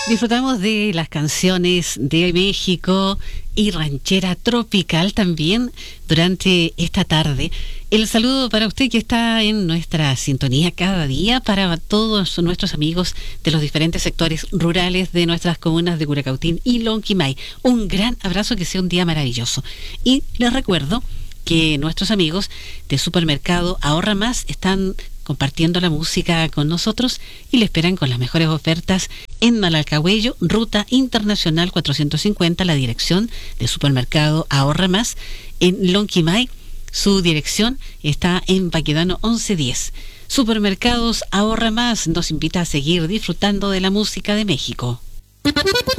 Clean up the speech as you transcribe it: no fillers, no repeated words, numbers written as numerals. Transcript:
Disfrutamos de las canciones de México y ranchera tropical también durante esta tarde. El saludo para usted que está en nuestra sintonía cada día, para todos nuestros amigos de los diferentes sectores rurales de nuestras comunas de Curacautín y Lonquimay. Un gran abrazo, que sea un día maravilloso. Y les recuerdo que nuestros amigos de Supermercado Ahorra Más están compartiendo la música con nosotros y le esperan con las mejores ofertas en Malalcahuello, Ruta Internacional 450, la dirección de Supermercado Ahorra Más. En Lonquimay, su dirección está en Baquedano 1110. Supermercados Ahorra Más nos invita a seguir disfrutando de la música de México.